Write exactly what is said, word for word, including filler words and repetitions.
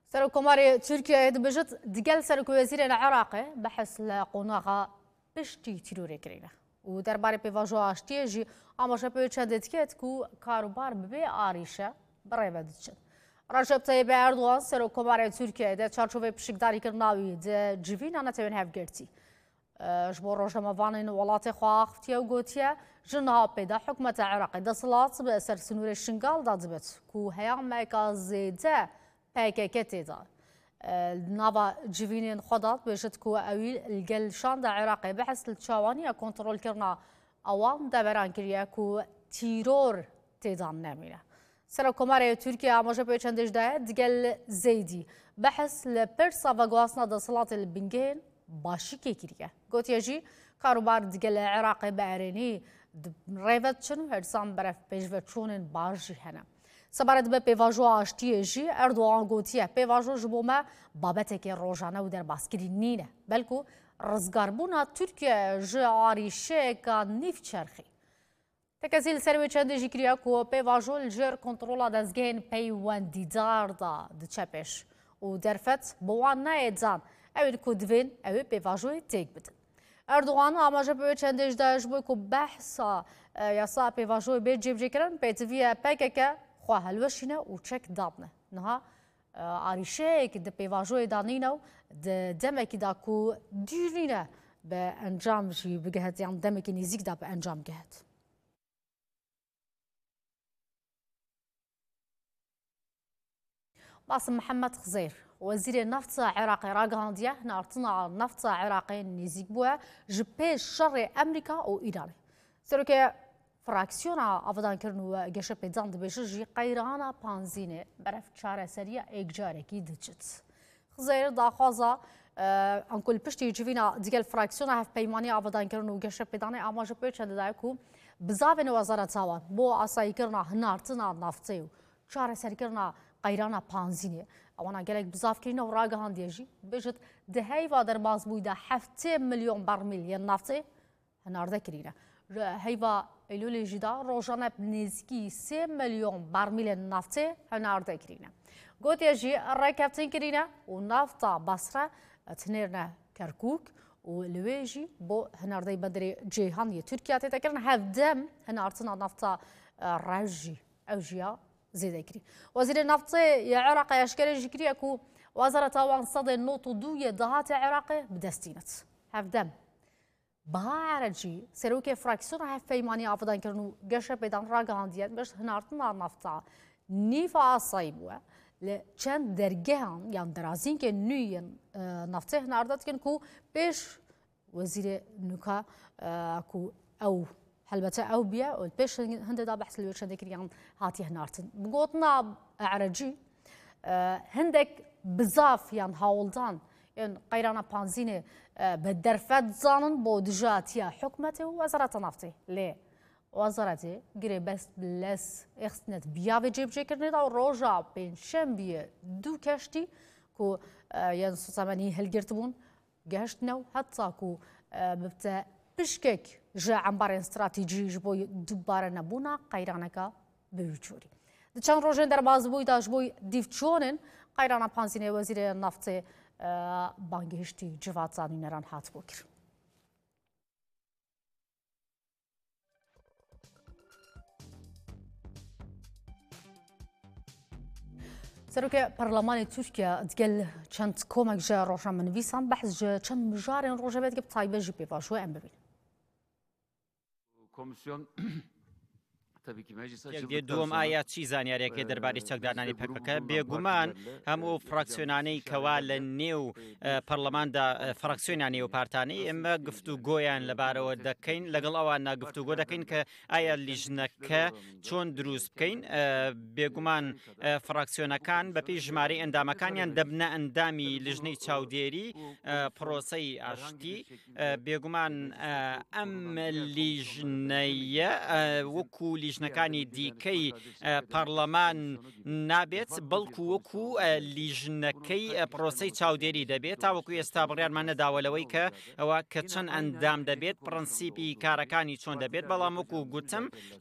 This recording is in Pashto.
سەرۆکۆماری تورکیا دەبێژێت دیگەل سەرۆکوەزیرە لە عێراقێ بەحث لە قۆناغا پشتی تیرۆرێکرێنە و دەربارەی پێڤاژۆ ئاشتیێژی ئاماژە پێ چەندێت دکێت و کاروبار ببێ ئاریشە بڕێوە دچن. ڕەجەب تەیب ئەردوغان سەرۆکۆماری تورکیایدا چارچۆڤەی پشکداریکردناوی جیڤینە نەتەوێن هەفگرتی. ji bo rojnamevanên welatê xwe axiftiye û gotiye ji niha pêda hikûmeta Iraqê desthilat bi ser sinûrê şingal da dibit ku heya meka zêde P K K tê da. Nava civînên xwe da dibêjit ku ewî li gel şanda Iraqê behs li çawaniya kontrolkirina awan deveran kiriye ku tîror têdan nemîne. Serokkomarê Tirkiye amaje pê çendêj daye digel zêdî behs li pirsa veguhasina desthilatê li bingehên başîkê kiriye. Gotiye jî karobar digel Iraqê bi erênî rêve diçin û hersan beref pêşveçûnên baş jî hene. Sebaret bi pêvajoya aştiyê jî Erdogan gotiye pêvajo ji bo me babetekê rojane û derbaskerî nîne belku rizgarbûna Tirkiye ji arîşeyeka nîv çerxî. Tekesî li ser wê çendê jî kiriye ku pêvajo li jêr kontrola dezgehên peywendîdar da diçe pêş û derfet bi wan nayê dan ew ku divên ew ê pêvajoyê têk bidin. Erdogan amaje pê çendêj daye ji bo ku behsa yasa pêvajoyê bê cêvcêkirin pêtiviye P K K xwe helweşîne û çek dabne. Niha arîşeyekî di pêvajoyê da nîne û di demekî da ku dîr nîne bi encam jî bigihet yan demekî nêzik da bi encam gihet. Basim Mihemed Xizeyr وەزیرê nefta Iraqê ragihandiye hinartina nefta Iraqê nêzik bûye ji pêş şerê Emerîka û Îranê. Serokê fraksiyona avadankirin û geşepêdan dibêje jî qeyrana panzînê beref çareseriya êkcarekî dicit. Xizeyr daxwaza an ku li piştî civîna digel fraksiyona hevpeymaniya avadankirin û geşepêdanê amaje pê çendê daye ku bi zavên wezareta wan bo asayîkirina hinartina neftê û çareserkirina qeyrana panzînê اوانا gelek bizavkirîne û ragihandiye jî bêjit di heyva derbasbûyî de heftê milyon bermîl yên neftê hinarde kirîne. Ji heyva Eylûlê jî da rojane nêzîkî sê milyon bermîlên neftê hinarde kirîne. Gotiye jî rêkeftin kirîne û nefta Basra tinêrine Kerkûk û li wê jî bo hinardeyê benderê cêhaniyê Tirkiye tê tekirin hevdem hinartina nefta reş jî ew jî ya زیده کری. وزیر نفتی عراق اشکال جکریه کو وزارت آوان صد نوت و دوی دهات عراق بدستینت. هفدم. بهارجی سروک فراکسیون هف پیمانی آفدان کردن و گشه بدن راگاندیت بهش هنرتنا نفتا نیفا آسایبوه ل چند درگهان یان درازین که نوی نفتی هنردات کن کو بیش وزیر نکا کو او هەلبەتە ئەو بیە و پێش هەندێکدا بەحس لەوێ چەندێکیان هاتی هەنارتن. بگوتنا عەرەجی هەندێک بزاف یان هاوڵدان یان قەیرانە پانزینێ بە دەرفەت زانن بۆ دژاتیە حکومەتێ و وەزارەتە نەفتێ لێ وەزارەتێ گرێ بەست لەس ئێخستنێت بیاوێ جێبجێکردنێدا و ڕۆژا پێنجشەمبیە دوو کەشتی کو یان سوسەمەنی هەلگرت بوون گەشتنە و هەتا کو ببتە پشکێک ji embarên stratîjî ji bo dubare nebûna qeyrانeka bi wî çûrî. Di çend rojên derbasbûyî da ji bo dîvçûnên qeyrana panzînê wezîrê neftê bangihiştî Civat Zanîneran hatibû kir. Serokê Perlemanê Tirkiye digel çend komek ji rojnamenivîsan behs ji çend mijarên rojevê dike bi taybet jî pêvajoya em bibînin. Komisyon tabii ki meclis دوم ئایا چی زانیارێکی دەربارەی چەکدانانی پەکەکە بێگومان هەموو فراکسیۆنانەی کەوا لە نێو پەرلەماندا فراکسیۆنیان نێو پارتانەی ئێمە گفتوگۆیان لەبارەوە دەکەین لەگەڵ ئەوانە گفتوگۆ دەکەین کە ئایا لیژنەکە چۆن دروست بکەین بێگومان فراکسیۆنەکان بەپێی ژمارەی ئەندامەکانیان دەبنە ئەندامی لیژنەی چاودێری پرۆسەی ئاشتی بێگومان ئەم لیژنەیە وەکو لیژنەکانی دیکەی پەرلەمان نابێت بەڵکو وەکو لیژنەکەی پرۆسەی چاودێری دەبێت تاوەکو ئێستا بڕیارمان نەداوەلەوەی کە ئەوە کە چەند ئەندام دەبێت پرەنسیپی کارەکانی چۆن دەبێت بەڵام وەکو گوتم